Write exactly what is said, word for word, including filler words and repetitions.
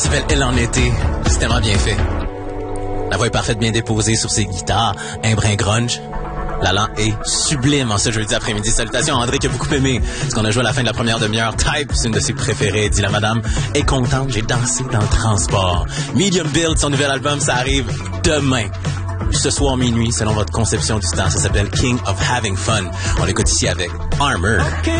s'appelle Elle en été. C'est tellement bien fait. La voix est parfaite, bien déposée sur ses guitares, un brin grunge. L'allant est sublime en ce jeudi après-midi. Salutations à André qui a beaucoup aimé ce qu'on a joué à la fin de la première demi-heure. Type, c'est une de ses préférées, dit la madame. Est contente, j'ai dansé dans le transport. Medium Build, son nouvel album, ça arrive demain. Ce soir minuit, selon votre conception du temps, ça s'appelle King of Having Fun. On l'écoute ici avec Armor.